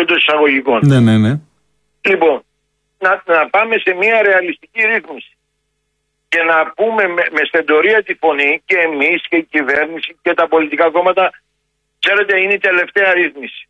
εντός εισαγωγικών. Ναι. Λοιπόν, να πάμε σε μια ρεαλιστική ρύθμιση και να πούμε με στεντορία τη φωνή και εμείς και η κυβέρνηση και τα πολιτικά κόμματα, ξέρετε, είναι η τελευταία ρύθμιση.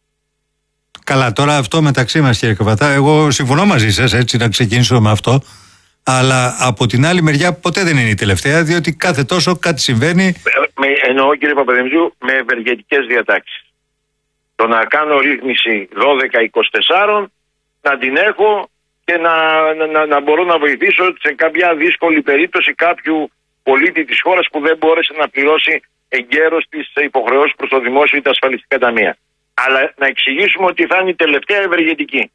Καλά, τώρα αυτό μεταξύ μας, κύριε Καβατά, εγώ συμφωνώ μαζί σας, έτσι να ξεκινήσω με αυτό, αλλά από την άλλη μεριά ποτέ δεν είναι η τελευταία, διότι κάθε τόσο κάτι συμβαίνει. Εννοώ, κύριε Παπαδημητρίου, με ευεργετικές διατάξεις. Το να κάνω ρύθμιση 12-24, να την έχω και να μπορώ να βοηθήσω σε κάποια δύσκολη περίπτωση κάποιου πολίτη της χώρας που δεν μπόρεσε να πληρώσει εγκαίρως τις υποχρεώσεις προς το δημόσιο ή τα ασφαλιστικά ταμεία. Αλλά να εξηγήσουμε ότι θα είναι η τελευταία ευεργετική.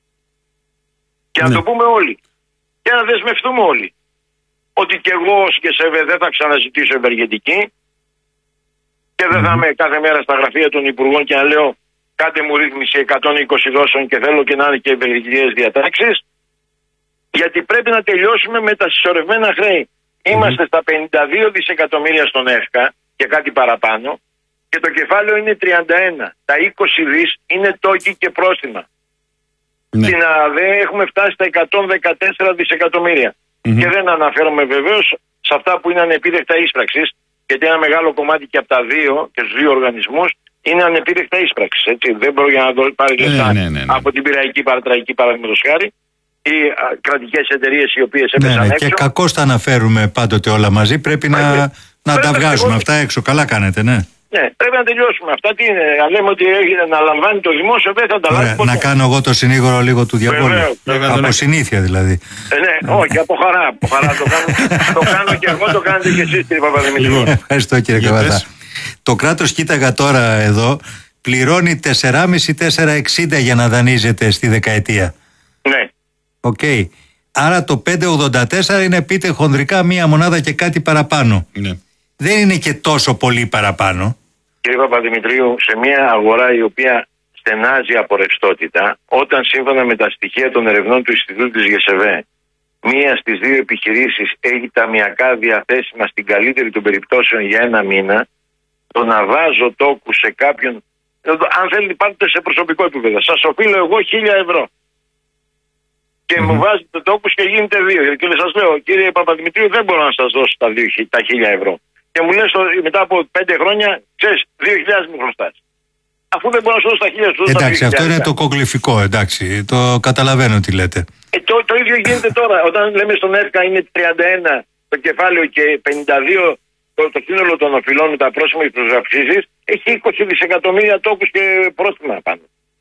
Και να το πούμε όλοι. Και να δεσμευτούμε όλοι. Ότι και εγώ ως και ΣΕΒΕ δεν θα ξαναζητήσω ευεργετική και δεν θα είμαι κάθε μέρα στα γραφεία των υπουργών και να λέω κάντε μου ρύθμιση 120 δόσεων και θέλω και να είναι και ευεργετικές διατάξεις. Γιατί πρέπει να τελειώσουμε με τα συσσωρευμένα χρέη. Είμαστε στα 52 δισεκατομμύρια στον ΕΦΚΑ και κάτι παραπάνω και το κεφάλαιο είναι 31. Τα 20 δις είναι τόκοι και πρόστιμα. Ναι. Στην ΑΔΕ έχουμε φτάσει στα 114 δισεκατομμύρια. Και δεν αναφέρομαι βεβαίως σε αυτά που είναι ανεπίδεκτα ίσπραξης, γιατί ένα μεγάλο κομμάτι και από τα δύο και στους δύο οργανισμούς είναι ανεπίδεκτα ίσπραξης. Δεν πρόκειται να πάρει λεφτά από την πειραϊκή παρατραϊκή παραδείγματος χάρη ή κρατικές εταιρείες οι οποίες έπεσαν έξω. Και κακώς τα αναφέρουμε πάντοτε όλα μαζί. Πρέπει να τα βγάζουμε αυτά έξω. Καλά κάνετε, ναι. Ναι, πρέπει να τελειώσουμε αυτά. Τι είναι, να λέμε ότι να λαμβάνει το δημόσιο, δεν θα τα λάβει. Να κάνω εγώ το συνήγορο λίγο του διαβόλου. Από συνήθεια δηλαδή. Ναι, όχι, από χαρά. Το κάνω και εγώ, το κάνετε και εσείς, κύριε Παπαδημητρίου. Λοιπόν, ευχαριστώ, κύριε Καβατά. Το κράτος, κοίταγα τώρα εδώ, πληρώνει 4,5-4,60 για να δανείζεται στη δεκαετία. Ναι. Οκ. Άρα το 5,84 είναι, πείτε χονδρικά, μία μονάδα και κάτι παραπάνω. Ναι. Δεν είναι και τόσο πολύ παραπάνω. Κύριε Παπαδημητρίου, σε μια αγορά η οποία στενάζει από ρευστότητα, όταν σύμφωνα με τα στοιχεία των ερευνών του Ινστιτούτου της ΓΕΣΕΒΕ, μία στις δύο επιχειρήσεις έχει ταμιακά διαθέσιμα στην καλύτερη των περιπτώσεων για ένα μήνα, το να βάζω τόκου σε κάποιον, αν θέλετε πάρτε σε προσωπικό επίπεδο, σας οφείλω εγώ 1.000 ευρώ. Και μου βάζετε τόκους και γίνεται 2. Και σας λέω, κύριε Παπαδημητρίου, δεν μπορώ να σας δώσω τα 1.000 ευρώ. Και μου λες μετά από 5 χρόνια, ξέρεις, 2.000 μου χρωστάς. Αφού δεν μπορώ να σου δώσω τα 1.000 ευρώ. Εντάξει, αυτό είναι το κογλυφικό, εντάξει. Το καταλαβαίνω τι λέτε. Το ίδιο γίνεται τώρα. Όταν λέμε στον ΕΦΚΑ είναι 31 το κεφάλαιο και 52 το σύνολο των οφειλών με τα πρόσημα και τις αυξήσεις, έχει 20 δισεκατομμύρια τόκους και πρόστιμα πάνω.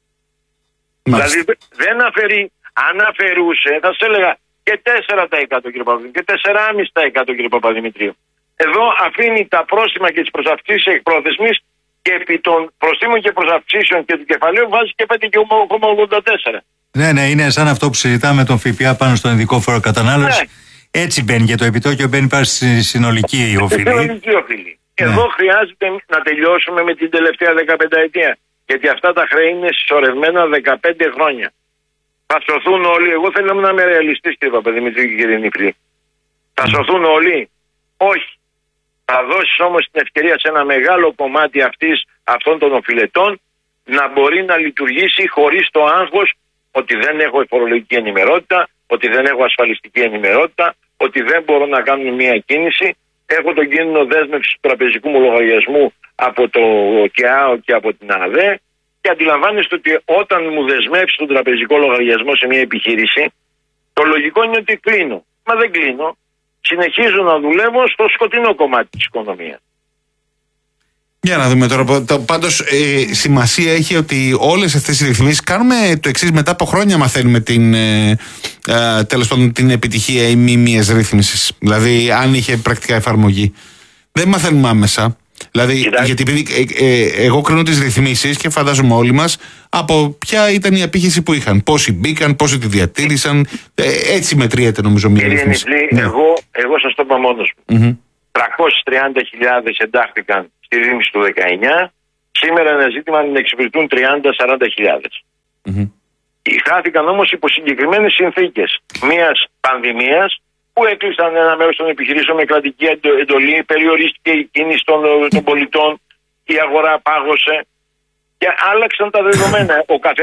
Δηλαδή δεν αφαιρεί. Αν αφαιρούσε, θα σας έλεγα και 4% κύριε Παπαδημητρίου και 4,5% κύριε Παπαδημητρίου. Εδώ αφήνει τα πρόστιμα και τις προσαυξήσεις εκπρόθεσμης και επί των προστίμων και προσαυξήσεων και του κεφαλαίου βάζει και 5,84. Ναι, είναι σαν αυτό που συζητάμε τον ΦΠΑ πάνω στον ειδικό φόρο κατανάλωση. Ναι. Έτσι μπαίνει και το επιτόκιο, μπαίνει πάνω στη συνολική οφειλή. Εδώ χρειάζεται να τελειώσουμε με την τελευταία 15 ετία. Γιατί αυτά τα χρέη είναι συσσωρευμένα 15 χρόνια. Θα σωθούν όλοι. Εγώ θέλω να είμαι ρεαλιστής, κύριε Παπαδημητρίου και κύριε Νιφλή. Θα σωθούν όλοι. Όχι. Θα δώσεις όμως την ευκαιρία σε ένα μεγάλο κομμάτι αυτών των οφειλετών να μπορεί να λειτουργήσει χωρίς το άγχος ότι δεν έχω φορολογική ενημερότητα, ότι δεν έχω ασφαλιστική ενημερότητα, ότι δεν μπορώ να κάνω μια κίνηση. Έχω τον κίνδυνο δέσμευση του τραπεζικού μου λογαριασμού από το ΚΕΑΟ και από την ΑΔΕ. Και αντιλαμβάνεστε ότι όταν μου δεσμεύσει τον τραπεζικό λογαριασμό σε μια επιχείρηση, το λογικό είναι ότι κλείνω. Μα δεν κλείνω. Συνεχίζω να δουλεύω στο σκοτεινό κομμάτι της οικονομίας. Για να δούμε τώρα. Πάντως σημασία έχει ότι όλες αυτές οι ρυθμίσεις κάνουμε το εξής. Μετά από χρόνια μαθαίνουμε τέλος πάντων την επιτυχία ή μη μιας ρύθμισης. Δηλαδή αν είχε πρακτικά εφαρμογή. Δεν μαθαίνουμε άμεσα. Δηλαδή, γιατί επειδή εγώ κρίνω τις ρυθμίσεις και φαντάζομαι όλοι μας από ποια ήταν η απήχηση που είχαν. Πόσοι μπήκαν, πόσοι τη διατήρησαν. Έτσι μετριέται νομίζω μια ρύθμιση. Ναι. Εγώ σας το είπα μόνος μου. 330.000 εντάχθηκαν στη ρύθμιση του 19. Σήμερα είναι ζήτημα να εξυπηρετούν 30-40.000. Χάθηκαν όμως υπό συγκεκριμένες συνθήκες μιας πανδημίας που έκλεισαν ένα μέρος των επιχειρήσεων με κρατική εντολή, περιορίστηκε η κίνηση των πολιτών, η αγορά πάγωσε και άλλαξαν τα δεδομένα. Ο